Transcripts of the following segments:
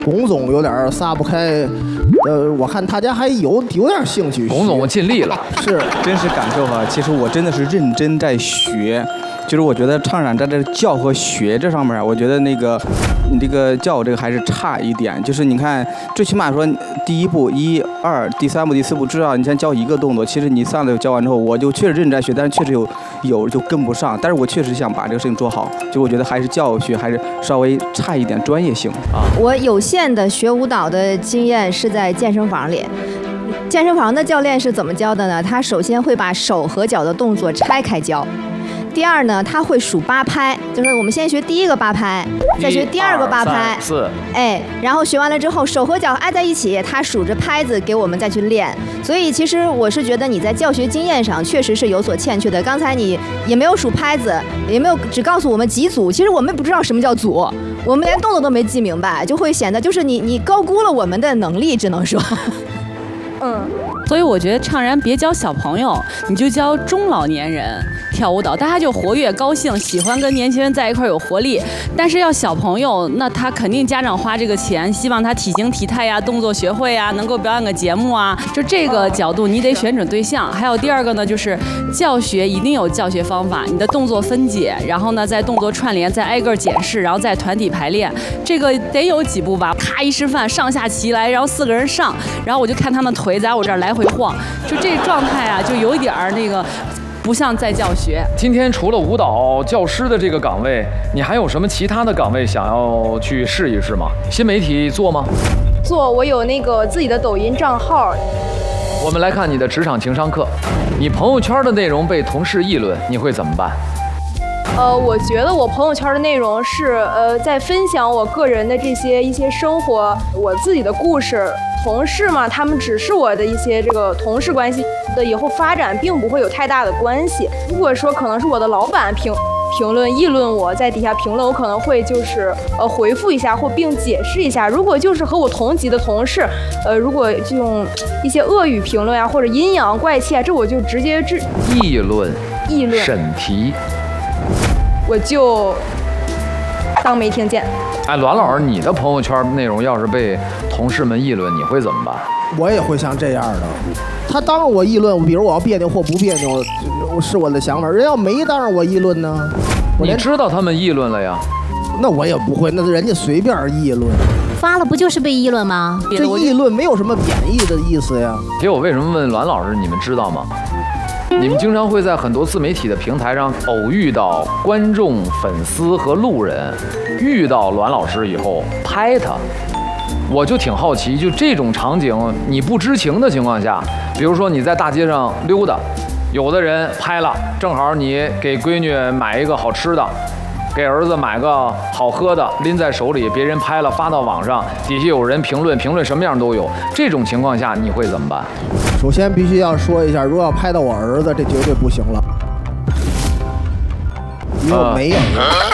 龚总有点撒不开，我看大家还有点兴趣。 龚总尽力了， 是真实感受吧。其实我真的是认真在学，就是我觉得唱冉在这教和学这上面，我觉得你这个教这个还是差一点。就是你看，最起码说第一步1、2，第3步、第4步，至少你先教一个动作。其实你上来教完之后，我就确实认真在学，但是确实有就跟不上。但是我确实想把这个事情做好，就我觉得还是教学还是稍微差一点专业性啊。 我有限的学舞蹈的经验是在健身房里。健身房的教练是怎么教的呢？他首先会把手和脚的动作拆开教。第二呢，他会数8拍，就是我们先学第一个8拍，再学第二个8拍 ，1、2、3、4， 哎，然后学完了之后，手和脚挨在一起，他数着拍子给我们再去练。所以其实我是觉得你在教学经验上确实是有所欠缺的。刚才你也没有数拍子，也没有只告诉我们几组，其实我们不知道什么叫组，我们连动作都没记明白，就会显得就是你高估了我们的能力，只能说。 所以我觉得唱冉别教小朋友，你就教中老年人跳舞蹈，大家就活跃高兴，喜欢跟年轻人在一块有活力。但是要小朋友，那他肯定家长花这个钱，希望他体型体态呀、动作学会呀，能够表演个节目啊。就这个角度，你得选准对象。还有第二个呢，就是教学一定有教学方法，你的动作分解，然后呢再动作串联，再挨个检视，然后再团体排练。这个得有几步吧？咔一示范，上下齐来，然后4个人上，然后我就看他们腿在我这儿来回晃，就这状态啊，就有一点那个。不像在教学。 今天除了舞蹈教师的这个岗位，你还有什么其他的岗位想要去试一试吗？新媒体做吗？ 做，我有那个自己的抖音账号。 我们来看你的职场情商课，你朋友圈的内容被同事议论，你会怎么办？ 我觉得我朋友圈的内容是在分享我个人的一些生活，我自己的故事。同事嘛，他们只是我的一些这个同事关系的，以后发展并不会有太大的关系。如果说可能是我的老板评论议论我，在底下评论，我可能会就是回复一下或并解释一下。如果就是和我同级的同事，如果就用一些恶语评论啊，或者阴阳怪气啊，这我就直接议论审题， 我就当没听见。 哎，栾老师，你的朋友圈内容要是被同事们议论，你会怎么办？ 我也会像这样的。他当着我议论，比如我要别扭或不别扭，是我的想法。人要没当着我议论呢， 你知道他们议论了呀？ 那我也不会，那人家随便议论。 发了不就是被议论吗？ 这议论没有什么贬义的意思呀。 其实我为什么问栾老师，你们知道吗？你们经常会在很多自媒体的平台上偶遇到观众、粉丝和路人，遇到栾老师以后拍他，我就挺好奇，就这种场景你不知情的情况下，比如说你在大街上溜达，有的人拍了，正好你给闺女买一个好吃的，给儿子买个好喝的，拎在手里，别人拍了发到网上，底下有人评论什么样都有，这种情况下你会怎么办？ 首先必须要说一下，如果要拍到我儿子，这绝对不行了，因为我没有。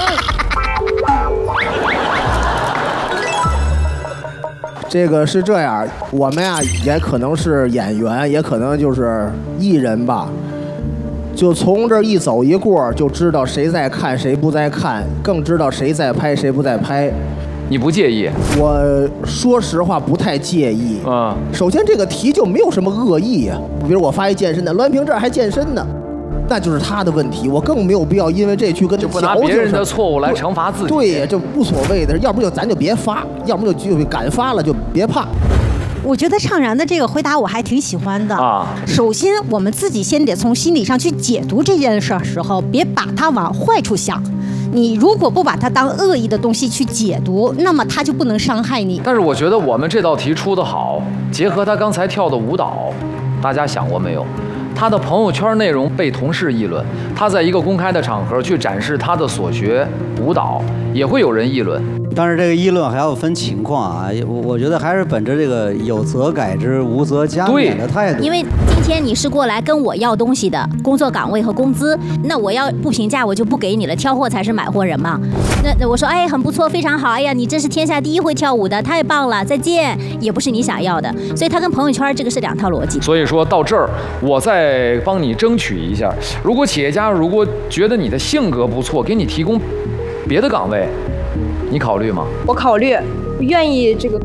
这个是这样，我们呀也可能是演员，也可能就是艺人吧。就从这一走一过，就知道谁在看，谁不在看，更知道谁在拍，谁不在拍。 你不介意？ 我说实话不太介意。首先这个题就没有什么恶意呀。比如我发一健身的，栾平这儿还健身呢，那就是他的问题，我更没有必要因为这去跟他就不拿别人的错误来惩罚自己。 对，就无所谓的，要不就咱就别发，要不就敢发了就别怕。 我觉得怅然的这个回答我还挺喜欢的啊。 首先，我们自己先得从心理上去解读这件事的时候，别把它往坏处想。你如果不把它当恶意的东西去解读，那么它就不能伤害你。 但是我觉得我们这道题出得好，结合他刚才跳的舞蹈，大家想过没有？他的朋友圈内容被同事议论，他在一个公开的场合去展示他的所学舞蹈，也会有人议论。 但是这个议论还要分情况啊，我觉得还是本着这个有则改之，无则加勉的态度。 因为今天你是过来跟我要东西的，工作岗位和工资，那我要不评价我就不给你了，挑货才是买货人嘛。那我说哎很不错，非常好，哎呀你这是天下第一会跳舞的，太棒了，再见，也不是你想要的，所以他跟朋友圈这个是两套逻辑。 所以说到这儿，我再帮你争取一下，如果企业家如果觉得你的性格不错，给你提供别的岗位，你考虑吗？ 我考虑，愿意这个